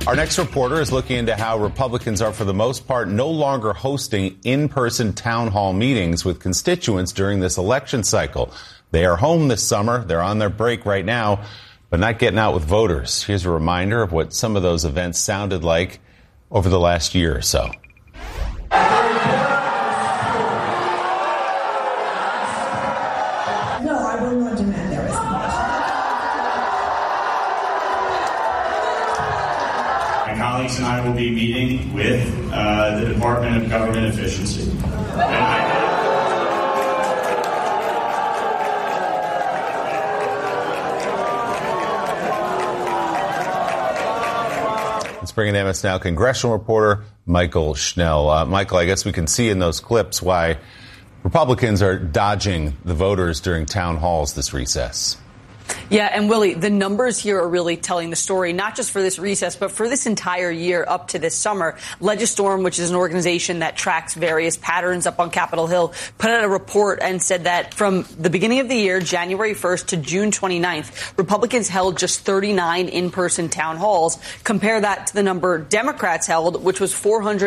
Our next reporter is looking into how Republicans are, for the most part, no longer hosting in-person town hall meetings with constituents during this election cycle. They are home this summer. They're on their break right now, but not getting out with voters. Here's a reminder of what some of those events sounded like over the last year or so. And I will be meeting with the Department of Government Efficiency. Let's bring in MS Now congressional reporter Michael Schnell. Michael, I guess we can see in those clips why Republicans are dodging the voters during town halls this recess. Yeah, and Willie, the numbers here are really telling the story, not just for this recess, but for this entire year up to this summer. Legistorm, which is an organization that tracks various patterns up on Capitol Hill, put out a report and said that from the beginning of the year, January 1st to June 29th, Republicans held just 39 in-person town halls. Compare that to the number Democrats held, which was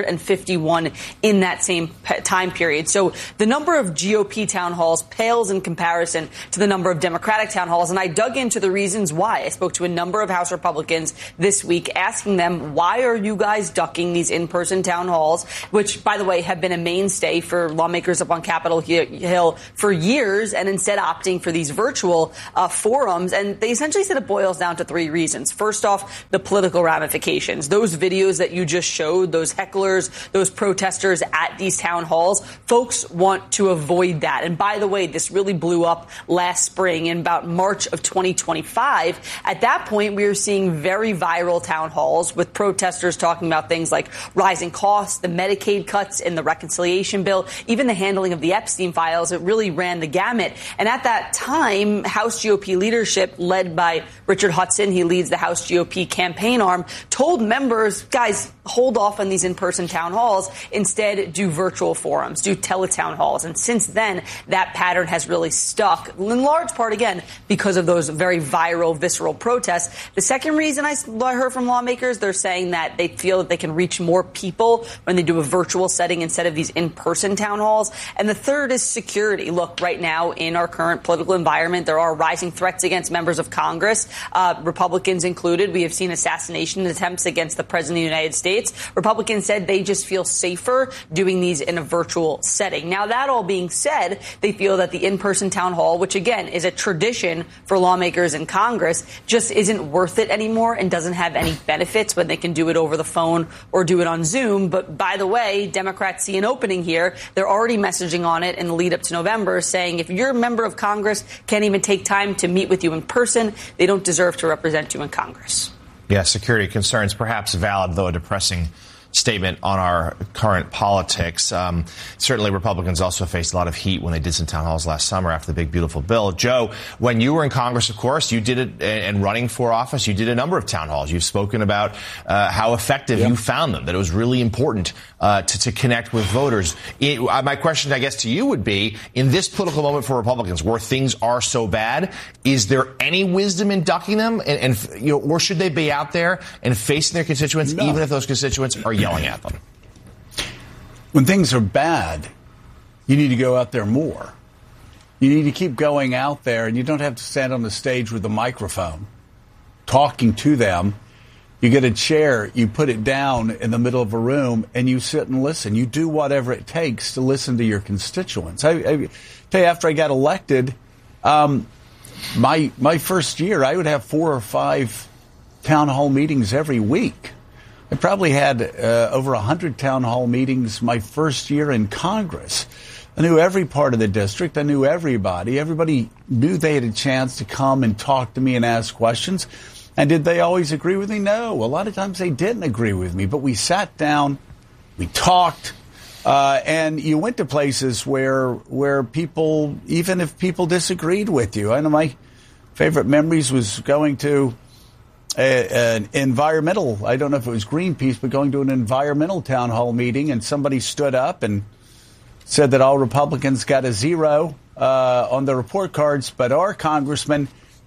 451 in that same time period. So the number of GOP town halls pales in comparison to the number of Democratic town halls. And I dug into the reasons why. I spoke to a number of House Republicans this week asking them, why are you guys ducking these in-person town halls, which, by the way, have been a mainstay for lawmakers up on Capitol Hill for years, and instead opting for these virtual forums. And they essentially said it boils down to three reasons. First off, the political ramifications. Those videos that you just showed, those hecklers, those protesters at these town halls, folks want to avoid that. And by the way, this really blew up last spring in about March of 2025. At that point, we were seeing very viral town halls with protesters talking about things like rising costs, the Medicaid cuts in the reconciliation bill, even the handling of the Epstein files. It really ran the gamut. And at that time, House GOP leadership, led by Richard Hudson, he leads the House GOP campaign arm, told members, guys, hold off on these in-person town halls. Instead, do virtual forums, do teletown halls. And since then, that pattern has really stuck, in large part, again, because of those very viral, visceral protests. The second reason I heard from lawmakers, they're saying that they feel that they can reach more people when they do a virtual setting instead of these in-person town halls. And the third is security. Look, right now in our current political environment, there are rising threats against members of Congress, Republicans included. We have seen assassination attempts against the President of the United States. Republicans said they just feel safer doing these in a virtual setting. Now, that all being said, they feel that the in-person town hall, which again is a tradition for lawmakers in Congress, just isn't worth it anymore and doesn't have any benefits when they can do it over the phone or do it on Zoom. But by the way, Democrats see an opening here. They're already messaging on it in the lead up to November, saying if your member of Congress can't even take time to meet with you in person, they don't deserve to represent you in Congress. Yeah, security concerns, perhaps valid, though a depressing statement on our current politics. Certainly Republicans also faced a lot of heat when they did some town halls last summer after the big, beautiful bill. Joe, when you were in Congress, of course, you did it, and running for office, you did a number of town halls. You've spoken about how effective you found them, that it was really important to connect with voters. My question, I guess, to you would be, in this political moment for Republicans, where things are so bad, is there any wisdom in ducking them? Or should they be out there and facing their constituents, even if those constituents are yelling at them? When things are bad, you need to go out there more. You need to keep going out there, and you don't have to stand on the stage with a microphone talking to them. You get a chair, you put it down in the middle of a room, and you sit and listen. You do whatever it takes to listen to your constituents. I tell you, after I got elected, my first year, I would have 4 or 5 town hall meetings every week. I probably had over 100 town hall meetings my first year in Congress. I knew every part of the district. I knew everybody. Everybody knew they had a chance to come and talk to me and ask questions. And did they always agree with me? No. A lot of times they didn't agree with me. But we sat down, we talked, and you went to places where people, even if people disagreed with you. I know my favorite memories was going to an environmental, I don't know if it was Greenpeace, but going to an environmental town hall meeting, and somebody stood up and said that all Republicans got a 0 on the report cards, but our congressman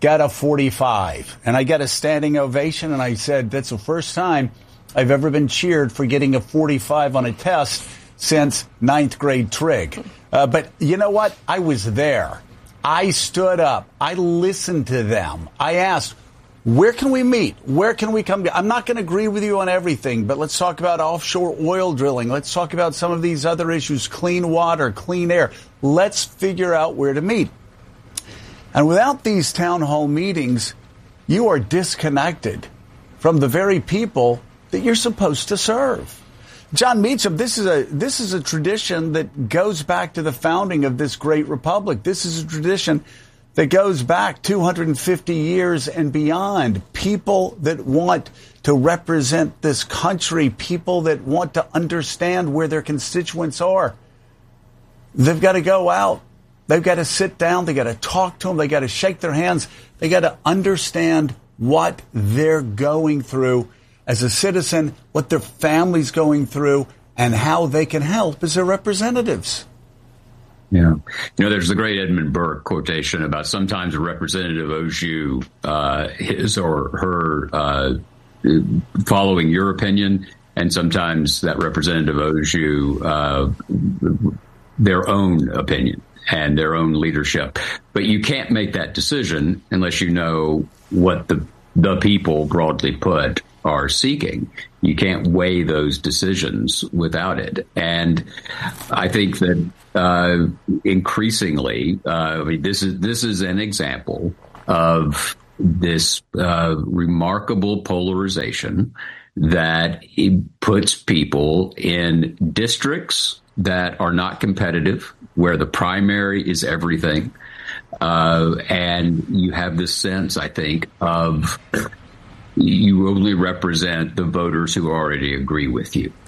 got a 45. And I got a standing ovation, and I said, that's the first time I've ever been cheered for getting a 45 on a test since 9th grade trig. But you know what? I was there. I stood up. I listened to them. I asked, where can we meet? Where can we come? I'm not going to agree with you on everything, but let's talk about offshore oil drilling. Let's talk about some of these other issues, clean water, clean air. Let's figure out where to meet. And without these town hall meetings, you are disconnected from the very people that you're supposed to serve. John Meacham, this is a tradition that goes back to the founding of this great republic. This is a tradition that goes back 250 years and beyond. People that want to represent this country, people that want to understand where their constituents are. They've got to go out. They've got to sit down. They've got to talk to them. They've got to shake their hands. They've got to understand what they're going through as a citizen, what their family's going through, and how they can help as their representatives. Yeah. There's the great Edmund Burke quotation about sometimes a representative owes you his or her following your opinion, and sometimes that representative owes you their own opinion and their own leadership. But you can't make that decision unless you know what the people, broadly put, are seeking. You can't weigh those decisions without it. And I think that increasingly, this is an example of this remarkable polarization that puts people in districts that are not competitive, where the primary is everything. And you have this sense, I think, of you only represent the voters who already agree with you.